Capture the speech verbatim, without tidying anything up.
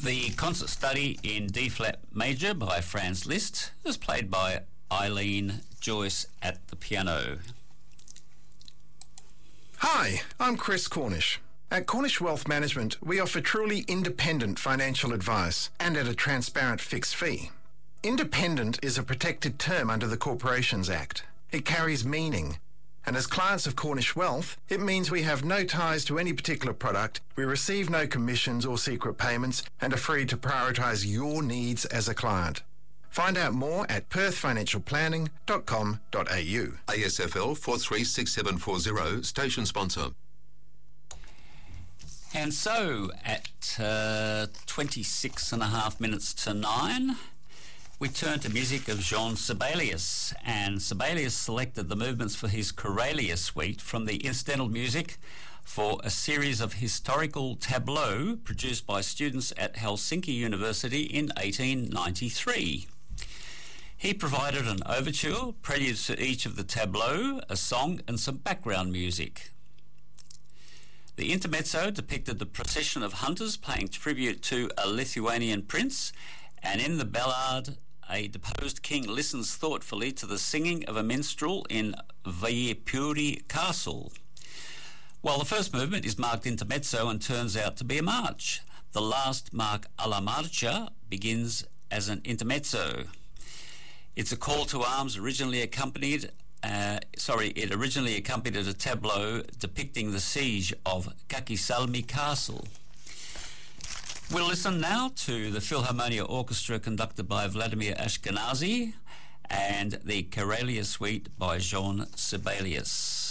The concert study in D-flat major by Franz Liszt is played by Eileen Joyce at the piano. Hi, I'm Chris Cornish. At Cornish Wealth Management, we offer truly independent financial advice and at a transparent fixed fee. Independent is a protected term under the Corporations Act. It carries meaning. And as clients of Cornish Wealth, it means we have no ties to any particular product, we receive no commissions or secret payments, and are free to prioritise your needs as a client. Find out more at perth financial planning dot com dot a u. A S F L four three six seven four zero, station sponsor. And so, at uh, twenty-six and a half minutes to nine, we turn to music of Jean Sibelius, and Sibelius selected the movements for his Choralia suite from the incidental music for a series of historical tableaux produced by students at Helsinki University in eighteen ninety-three. He provided an overture, preludes to each of the tableaux, a song and some background music. The intermezzo depicted the procession of hunters paying tribute to a Lithuanian prince, and in the ballad, a deposed king listens thoughtfully to the singing of a minstrel in Vaipuri Castle. While the first movement is marked intermezzo and turns out to be a march, the last mark alla marcia begins as an intermezzo. It's a call to arms originally accompanied, uh, sorry, it originally accompanied a tableau depicting the siege of Kakisalmi Castle. We'll listen now to the Philharmonia Orchestra conducted by Vladimir Ashkenazy and the Choralia Suite by Jean Sibelius.